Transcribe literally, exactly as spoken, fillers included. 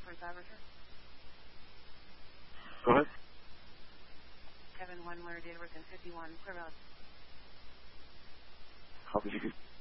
for Cybertruck? Go ahead. Kevin, one word, date of birth, and fifty-one, whereabouts? How did you get?